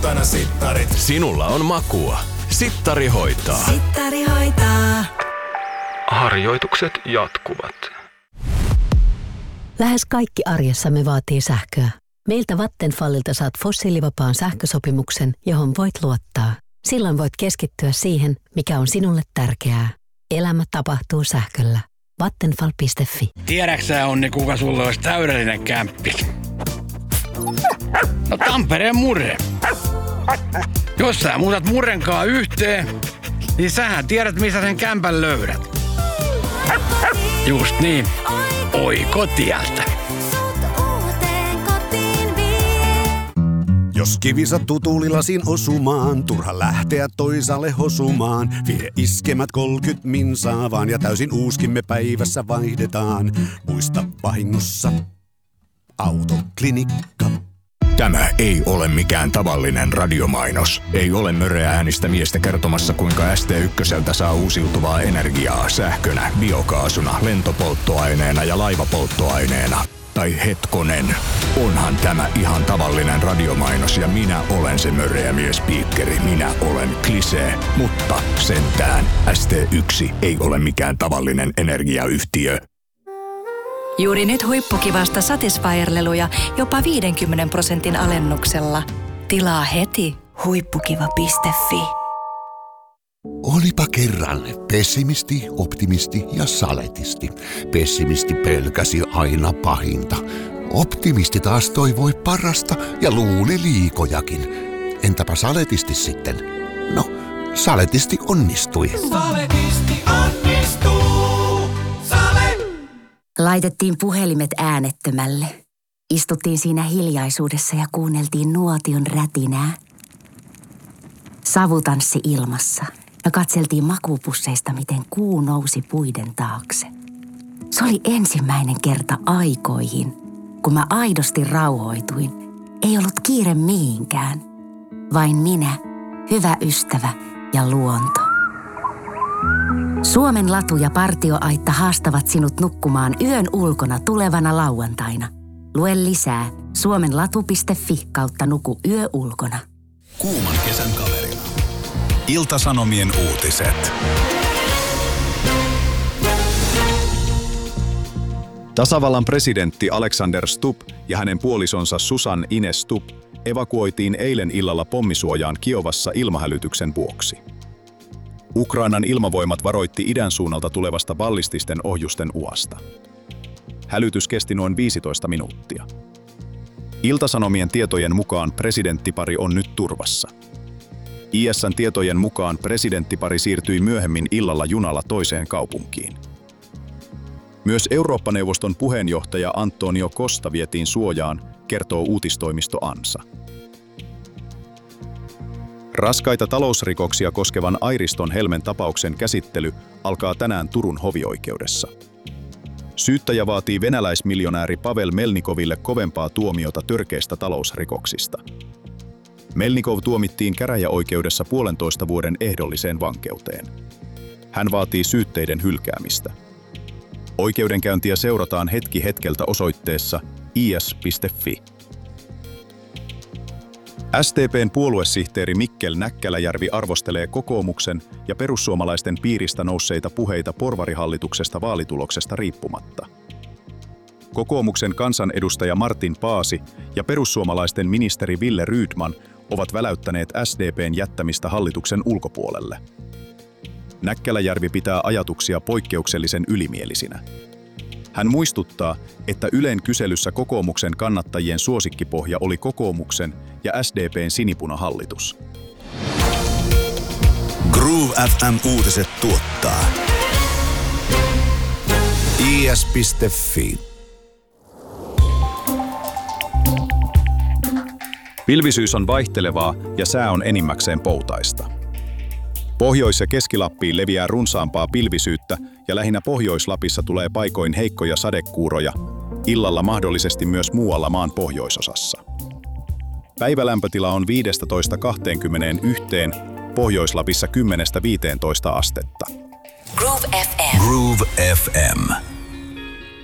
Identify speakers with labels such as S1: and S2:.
S1: Tana sittarit. Sinulla on makua. Sittari hoitaa.
S2: Sittari hoitaa.
S3: Harjoitukset jatkuvat.
S4: Lähes kaikki arjessamme vaatii sähköä. Meiltä Vattenfallilta saat fossiilivapaan sähkösopimuksen, johon voit luottaa. Silloin voit keskittyä siihen, mikä on sinulle tärkeää. Elämä tapahtuu sähköllä. Vattenfall.fi.
S5: Tiedäksä, Onni, kuka sulle olisi täydellinen kämppis? No Tampereen Murre. Jos sä muutat Murrenkaan yhteen, niin sähän tiedät, missä sen kämpän löydät. Just niin. Oikotieltä.
S6: Jos kivi sattuu tuulilasin osumaan, turha lähteä toisaalle hosumaan. Vie iskemät 30 minsaa vaan ja täysin uuskimme päivässä vaihdetaan. Muista vahingossa Autoklinikka.
S1: Tämä ei ole mikään tavallinen radiomainos. Ei ole möröä äänistä miestä kertomassa, kuinka ST1 saa uusiutuvaa energiaa sähkönä, biokaasuna, lentopolttoaineena ja laivapolttoaineena. Tai hetkonen, onhan tämä ihan tavallinen radiomainos ja minä olen se möröä miespiikkeri. Minä olen Klisee, mutta sentään ST1 ei ole mikään tavallinen energiayhtiö.
S2: Juuri nyt huippukivasta Satisfyer-leluja jopa 50% alennuksella. Tilaa heti huippukiva.fi.
S7: Olipa kerran pessimisti, optimisti ja saletisti. Pessimisti pelkäsi aina pahinta. Optimisti taas toivoi parasta ja luuli liikojakin. Entäpä saletisti sitten? No, saletisti onnistui.
S1: Saletisti onnistuu.
S8: Laitettiin puhelimet äänettömälle. Istuttiin siinä hiljaisuudessa ja kuunneltiin nuotion rätinää. Savu tanssi ilmassa ja katseltiin makupusseista, miten kuu nousi puiden taakse. Se oli ensimmäinen kerta aikoihin, kun mä aidosti rauhoituin. Ei ollut kiire mihinkään. Vain minä, hyvä ystävä ja luonto. Suomen latu ja partioaitta haastavat sinut nukkumaan yön ulkona tulevana lauantaina. Lue lisää suomenlatu.fi/nuku yö ulkona.
S1: Kuuman kesän kaverina. Ilta-Sanomien uutiset.
S9: Tasavallan presidentti Alexander Stubb ja hänen puolisonsa Susan Ines Stubb evakuoitiin eilen illalla pommisuojaan Kiovassa ilmahälytyksen vuoksi. Ukrainan ilmavoimat varoitti idän suunnalta tulevasta ballististen ohjusten uasta. Hälytys kesti noin 15 minuuttia. Ilta-Sanomien tietojen mukaan presidenttipari on nyt turvassa. ISN tietojen mukaan presidenttipari siirtyi myöhemmin illalla junalla toiseen kaupunkiin. Myös Eurooppa-neuvoston puheenjohtaja Antonio Costa vietiin suojaan, kertoo uutistoimisto ANSA. Raskaita talousrikoksia koskevan Airiston Helmen tapauksen käsittely alkaa tänään Turun hovioikeudessa. Syyttäjä vaatii venäläismiljonääri Pavel Melnikoville kovempaa tuomiota törkeistä talousrikoksista. Melnikov tuomittiin käräjäoikeudessa 1,5 vuoden ehdolliseen vankeuteen. Hän vaatii syytteiden hylkäämistä. Oikeudenkäyntiä seurataan hetki hetkeltä osoitteessa is.fi. SDP:n puoluesihteeri Mikkel Näkkäläjärvi arvostelee kokoomuksen ja perussuomalaisten piiristä nousseita puheita porvarihallituksesta vaalituloksesta riippumatta. Kokoomuksen kansanedustaja Martin Paasi ja perussuomalaisten ministeri Ville Rydman ovat väläyttäneet SDP:n jättämistä hallituksen ulkopuolelle. Näkkäläjärvi pitää ajatuksia poikkeuksellisen ylimielisinä. Hän muistuttaa, että Ylen kyselyssä kokoomuksen kannattajien suosikkipohja oli kokoomuksen ja SDP:n sinipunahallitus.
S6: Groove FM uutiset tuottaa is.fi.
S9: Pilvisyys on vaihtelevaa ja sää on enimmäkseen poutaista. Pohjois- ja Keski-Lappiin leviää runsaampaa pilvisyyttä ja lähinnä Pohjois-Lapissa tulee paikoin heikkoja sadekuuroja, illalla mahdollisesti myös muualla maan pohjoisosassa. Päivälämpötila on 15–21, Pohjois-Lapissa 10–15 astetta.
S2: Groove FM.
S1: Groove FM.